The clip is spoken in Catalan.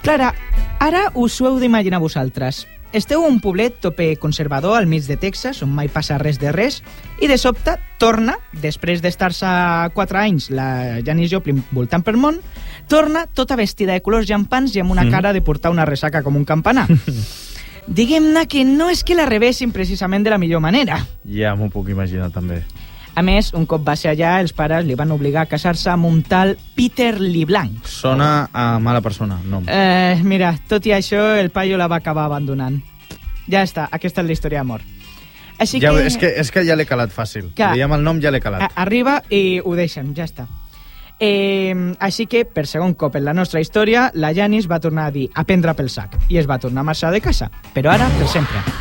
Clara, ara us ho heu d'imaginar vosaltres. Esteu a un poblet tope conservador al mig de Texas, on mai passa res de res, i de sobte torna, després d'estar-se 4 anys la Janis Joplin voltant pel món, torna tota vestida de colors llampants i amb una cara de portar una ressaca com un campanar. Diguem-ne que no és que la rebessin precisament de la millor manera. Ja m'ho puc imaginar, també. A més, un cop va ser allà, els pares li van obligar a casar-se amb un tal Peter LeBlanc. Sona a mala persona, no. Mira, tot i això, el paio la va acabar abandonant. Ja està, aquesta és la història d'amor. Així ja, que... És que ja l'he calat fàcil. Diguem el nom, ja l'he calat. Arriba i ho deixem, ja està. Així que, per segon cop en la nostra història, la Janis va tornar a dir a prendre pel sac i es va tornar a marxar de casa. Però ara, per sempre.